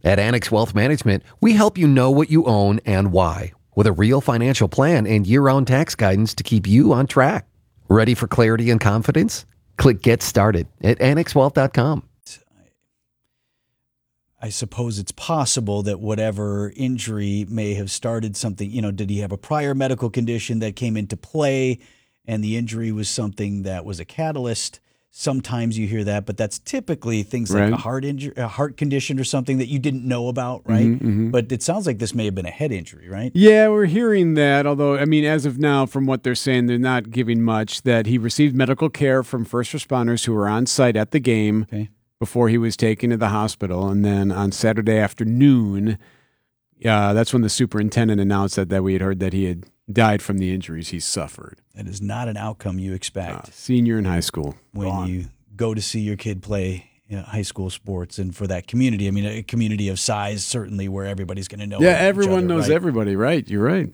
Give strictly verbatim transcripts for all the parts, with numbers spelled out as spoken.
At Annex Wealth Management, we help you know what you own and why, with a real financial plan and year-round tax guidance to keep you on track. Ready for clarity and confidence? Click Get Started at annex wealth dot com. I suppose it's possible that whatever injury may have started something, you know, did he have a prior medical condition that came into play and the injury was something that was a catalyst? Sometimes you hear that, but that's typically things like right. a heart injury, a heart condition or something that you didn't know about, right? Mm-hmm, mm-hmm. But it sounds like this may have been a head injury, right? Yeah, we're hearing that, although, I mean, as of now, from what they're saying, they're not giving much, that he received medical care from first responders who were on site at the game Okay. before he was taken to the hospital. And then on Saturday afternoon, uh, that's when the superintendent announced that, that we had heard that he had died from the injuries he suffered. That is not an outcome you expect. Uh, senior in high school. When Gone. you go to see your kid play, you know, high school sports, and for that community, I mean, a community of size, certainly where everybody's going to know. Yeah, each everyone other, knows right? everybody, right? You're right.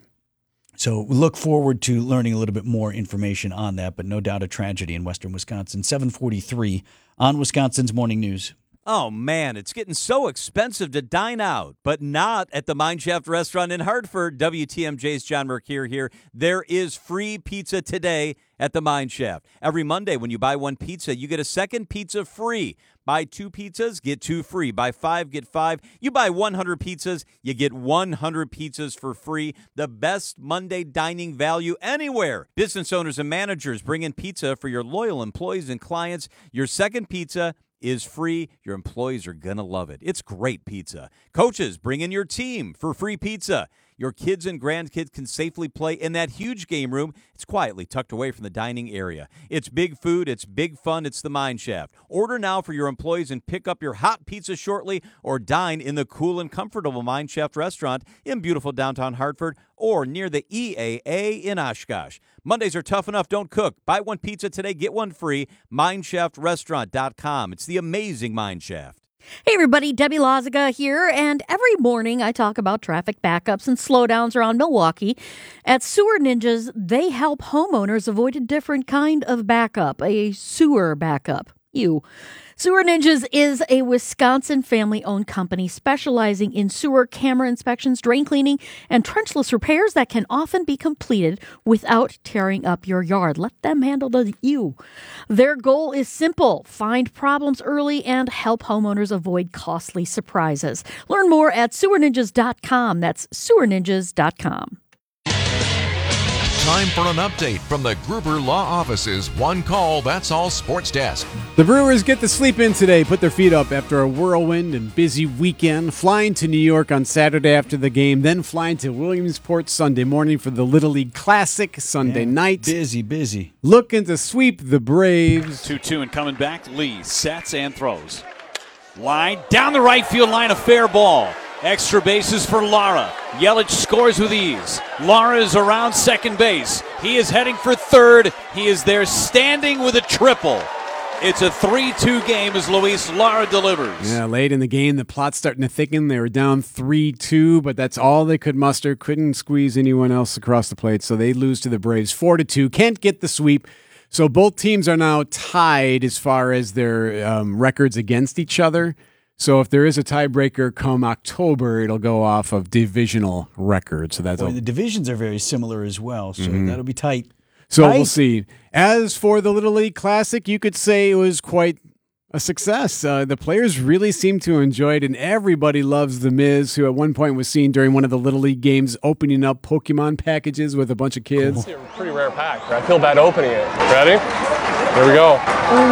So we look forward to learning a little bit more information on that, but no doubt a tragedy in western Wisconsin. seven forty-three on Wisconsin's Morning News. Oh, man, it's getting so expensive to dine out, but not at the Mine Shaft Restaurant in Hartford. W T M J's John Mercure here. There is free pizza today at the Mine Shaft. Every Monday when you buy one pizza, you get a second pizza free. Buy two pizzas, get two free. Buy five, get five. You buy one hundred pizzas, you get one hundred pizzas for free. The best Monday dining value anywhere. Business owners and managers, bring in pizza for your loyal employees and clients. Your second pizza is free. Your employees are going to love it. It's great pizza. Coaches, bring in your team for free pizza. Your kids and grandkids can safely play in that huge game room. It's quietly tucked away from the dining area. It's big food. It's big fun. It's the Mine Shaft. Order now for your employees and pick up your hot pizza shortly, or dine in the cool and comfortable Mine Shaft restaurant in beautiful downtown Hartford or near the E A A in Oshkosh. Mondays are tough enough. Don't cook. Buy one pizza today, get one free. mine shaft restaurant dot com. It's the amazing Mine Shaft. Hey everybody, Debbie Loziga here, and every morning I talk about traffic backups and slowdowns around Milwaukee. At Sewer Ninjas, they help homeowners avoid a different kind of backup, a sewer backup. You. Sewer Ninjas is a Wisconsin family-owned company specializing in sewer camera inspections, drain cleaning, and trenchless repairs that can often be completed without tearing up your yard. Let them handle the you. Their goal is simple: find problems early and help homeowners avoid costly surprises. Learn more at sewer ninjas dot com. That's sewer ninjas dot com. Time for an update from the Gruber Law Office's One Call, That's All Sports Desk. The Brewers get to sleep in today, put their feet up after a whirlwind and busy weekend, flying to New York on Saturday after the game, then flying to Williamsport Sunday morning for the Little League Classic Sunday Yeah, night. Busy, busy. Looking to sweep the Braves. two two and coming back, Lee sets and throws. Line down the right field line, a fair ball. Extra bases for Lara. Yelich scores with ease. Lara is around second base. He is heading for third. He is there standing with a triple. It's a three two game as Luis Lara delivers. Yeah, late in the game, the plot's starting to thicken. They were down three two, but that's all they could muster. Couldn't squeeze anyone else across the plate, so they lose to the Braves four to two. Can't get the sweep. So both teams are now tied as far as their um, records against each other. So if there is a tiebreaker come October, it'll go off of divisional records. So that's Boy, all. the divisions are very similar as well, so Mhm. that'll be tight. So Tight. we'll see. As for the Little League Classic, you could say it was quite a success. Uh, the players really seem to enjoy it, and everybody loves The Miz, who at one point was seen during one of the Little League games opening up Pokemon packages with a bunch of kids. It's a pretty rare pack. I feel bad opening it. Ready? Here we go.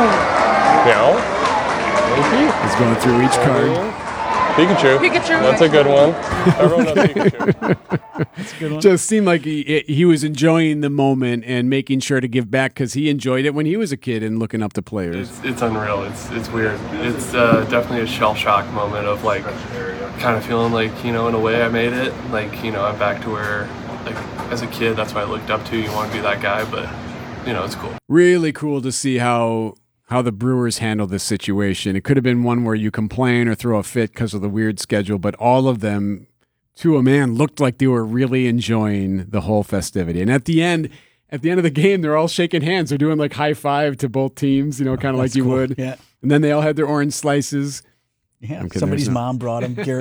Now. He's going through each card. Pikachu. Pikachu. That's a good one. Everyone knows Pikachu. That's a good one. Just seemed like he, he was enjoying the moment and making sure to give back because he enjoyed it when he was a kid and looking up to players. It's, it's unreal. It's it's weird. It's uh, definitely a shell shock moment of like kind of feeling like, you know, in a way I made it. Like, you know, I'm back to where, like, as a kid, that's what I looked up to. You want to be that guy, but, you know, it's cool. Really cool to see how how the Brewers handle this situation. It could have been one where you complain or throw a fit because of the weird schedule, but all of them, to a man, looked like they were really enjoying the whole festivity. And at the end, at the end of the game, they're all shaking hands. They're doing like high five to both teams, you know, kind of Oh, like you cool. would. Yeah. And then they all had their orange slices. Yeah. I'm kidding, Somebody's there's no- mom brought him. Garrett